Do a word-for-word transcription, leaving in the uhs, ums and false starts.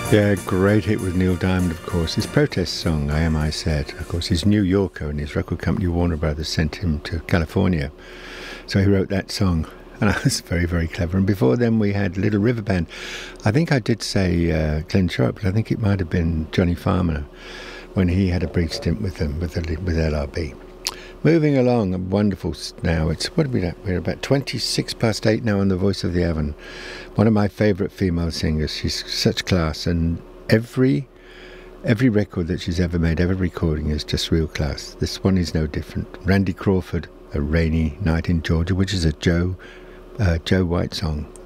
Yeah, great hit with Neil Diamond, of course. His protest song, I Am I Said, of course, he's New Yorker and his record company Warner Brothers sent him to California. So he wrote that song. And I was very, very clever. And before then we had Little River Band. I think I did say uh, Glenn Sharp, but I think it might have been Johnny Farmer when he had a brief stint with them, with, the, with L R B. Moving along, wonderful now. It's what are we at? We're about twenty-six past eight now on The Voice of the Avon. One of my favourite female singers. She's such class, and every every record that she's ever made, every recording is just real class. This one is no different. Randy Crawford, A Rainy Night in Georgia, which is a Joe uh, Joe White song.